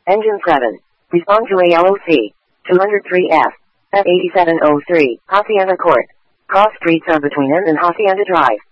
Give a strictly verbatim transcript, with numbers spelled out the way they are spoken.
Engine seven. Respond to A L O C. two oh three F. At eighty-seven oh three. Hacienda Court. Cross streets are between N and Hacienda Drive.